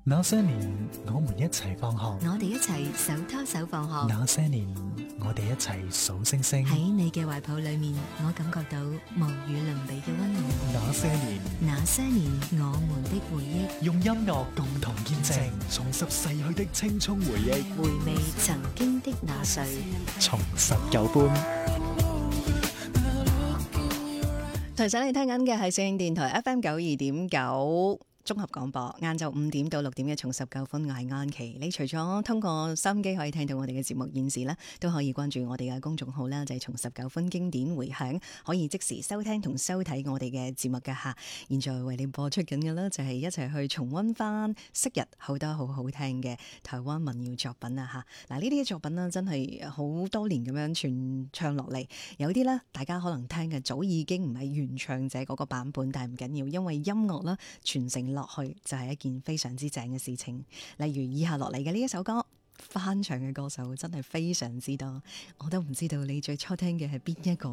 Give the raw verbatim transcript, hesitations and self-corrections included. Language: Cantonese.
那些年，我們一齊放學， 我哋一齊手拖手放學。 那些年，我哋一齊數星星。 喺你嘅懷抱裏面，我感覺到無與倫比嘅溫暖。 那些年， 那些年，我們的回憶， 用音樂共同見證，重拾逝去的青蔥回憶， 回味曾經的那歲， 重拾舊歡。 提醒你聽緊嘅係小影電台 F M 九二點九。綜合廣播，晏晝五點到六點嘅重拾舊歡，我係安琪。你除咗通過收音機可以聽到我哋嘅節目，現時呢都可以關注我哋嘅公眾號啦，就係重拾舊歡經典回響，可以即時收聽同收睇我哋嘅節目㗎吓。現在為你播出緊嘅呢，就係一齊去重溫翻昔日好多好好聽嘅台灣民謠作品啊吓。嗱，呢啲作品呢，真係好多年咁樣傳唱落嚟，有啲呢，大家可能聽嘅早已經唔係原唱者嗰個版本，但係唔緊要，因為音樂啦傳承落去就係一件非常之正嘅事情。例如以下落嚟嘅呢一首歌，翻唱嘅歌手真係非常之多，我都唔知道你最初聽嘅係邊一個。